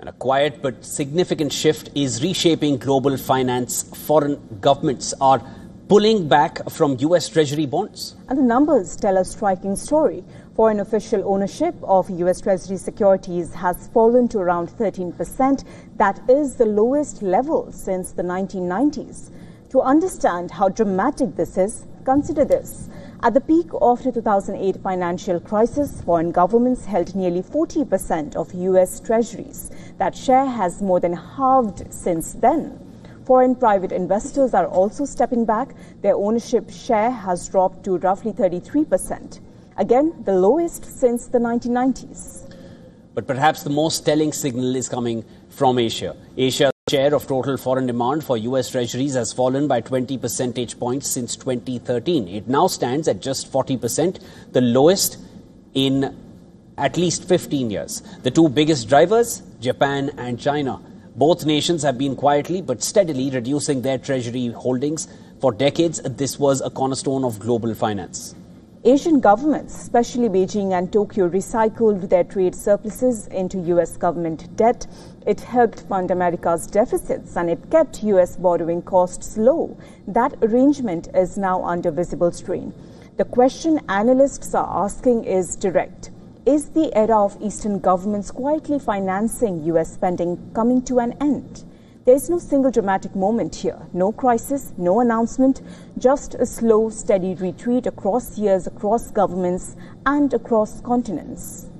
And a quiet but significant shift is reshaping global finance. Foreign governments are pulling back from US Treasury bonds. And the numbers tell a striking story. Foreign official ownership of US Treasury securities has fallen to around 13%. That is the lowest level since the 1990s. To understand how dramatic this is, consider this. At the peak of the 2008 financial crisis, foreign governments held nearly 40% of US treasuries. That share has more than halved since then. Foreign private investors are also stepping back. Their ownership share has dropped to roughly 33%. Again, the lowest since the 1990s. But perhaps the most telling signal is coming from Asia. Asia's share of total foreign demand for US treasuries has fallen by 20 percentage points since 2013. It now stands at just 40%, the lowest in at least 15 years. The two biggest drivers, Japan and China. Both nations have been quietly but steadily reducing their treasury holdings. For decades, this was a cornerstone of global finance. Asian governments, especially Beijing and Tokyo, recycled their trade surpluses into US government debt. It helped fund America's deficits and it kept US borrowing costs low. That arrangement is now under visible strain. The question analysts are asking is direct. Is the era of Eastern governments quietly financing US spending coming to an end? There is no single dramatic moment here, no crisis, no announcement, just a slow, steady retreat across years, across governments and across continents.